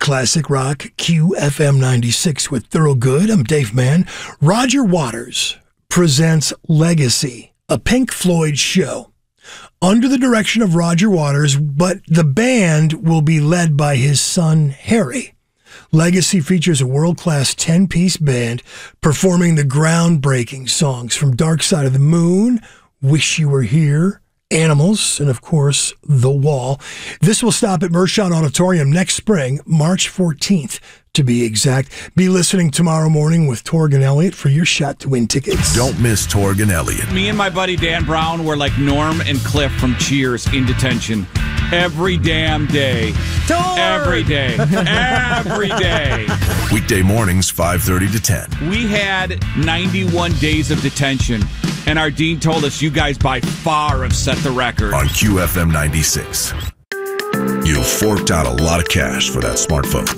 Classic Rock, QFM 96 with Thorogood. I'm Dave Mann. Roger Waters presents Legacy, a Pink Floyd show. Under the direction of Roger Waters, but the band will be led by his son, Harry. Legacy features a world-class 10-piece band performing the groundbreaking songs from Dark Side of the Moon, Wish You Were Here, Animals, and of course, The Wall. This will stop at Mershon Auditorium next spring, March 14th, to be exact. Be listening tomorrow morning with Torg and Elliott for your shot to win tickets. Don't miss Torg and Elliott. Me and my buddy Dan Brown were like Norm and Cliff from Cheers in detention. Every damn day. Every day. Every day. Weekday mornings, 5:30 to 10. We had 91 days of detention, and our dean told us you guys by far have set the record. On QFM 96. You forked out a lot of cash for that smartphone.